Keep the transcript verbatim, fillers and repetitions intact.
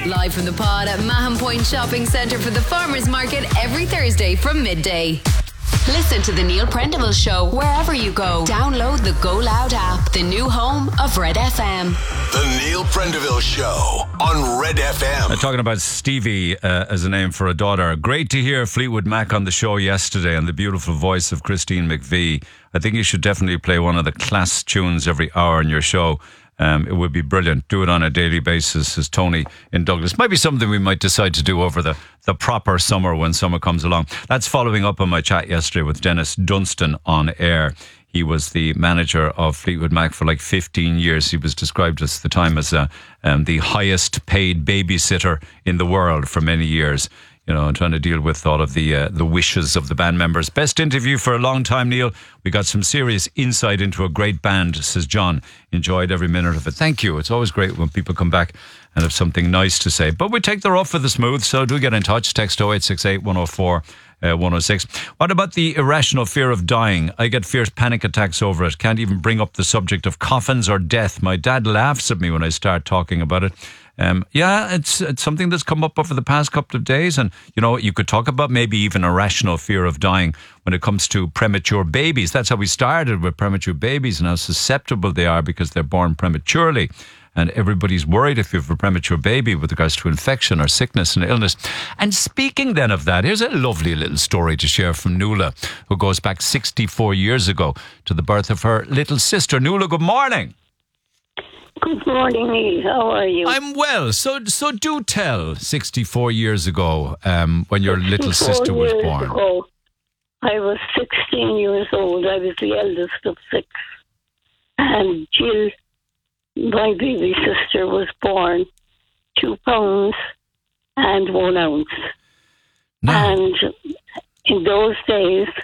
Live from the pod at Mahon Point Shopping Centre for the Farmers Market every Thursday from midday. Listen to the Neil Prendeville Show wherever you go. Download the Go Loud app, the new home of Red F M. The Neil Prendeville Show on Red F M. Uh, talking about Stevie uh, as a name for a daughter. Great to hear Fleetwood Mac on the show yesterday and the beautiful voice of Christine McVie. I think you should definitely play one of the class tunes every hour in your show. Um, it would be brilliant. Do it on a daily basis, says Tony in Douglas. Might be something we might decide to do over the, the proper summer when summer comes along. That's following up on my chat yesterday with Dennis Dunstan on air. He was the manager of Fleetwood Mac for like fifteen years. He was described at the time as a, um, the highest paid babysitter in the world for many years. You know, trying to deal with all of the uh, the wishes of the band members. Best interview for a long time, Neil. We got some serious insight into a great band, says John. Enjoyed every minute of it. Thank you. It's always great when people come back and have something nice to say. But we take the rough for the smooth, so do get in touch. Text oh eight six eight, one oh four, one oh six. What about the irrational fear of dying? I get fierce panic attacks over it. Can't even bring up the subject of coffins or death. My dad laughs at me when I start talking about it. Um, yeah, it's it's something that's come up over the past couple of days. And, you know, you could talk about maybe even irrational fear of dying when it comes to premature babies. That's how we started with premature babies and how susceptible they are because they're born prematurely. And everybody's worried if you have a premature baby with regards to infection or sickness and illness. And speaking then of that, here's a lovely little story to share from Nuala, who goes back sixty-four years ago to the birth of her little sister. Nuala, good morning. Good morning, Neil. How are you? I'm well. So so do tell, sixty-four years ago, um, when your little sister was born. Ago, I was sixteen years old. I was the eldest of six. And Jill, my baby sister, was born two pounds and one ounce. No. And in those days,